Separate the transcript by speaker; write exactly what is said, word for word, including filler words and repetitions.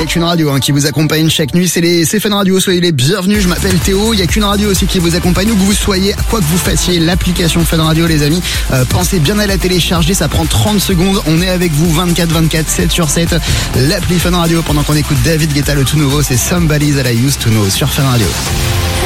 Speaker 1: a qu'une radio hein, qui vous accompagne chaque nuit, c'est les c'est Fun Radio, soyez les bienvenus, je m'appelle Théo, il y a qu'une radio aussi qui vous accompagne, où que vous soyez, quoi que vous fassiez, l'application Fun Radio les amis, euh, pensez bien à la télécharger, ça prend trente secondes, on est avec vous vingt-quatre vingt-quatre, sept sur sept, l'appli Fun Radio, pendant qu'on écoute David Guetta, le tout nouveau, c'est Somebody's That I Used To Know sur Fun Radio.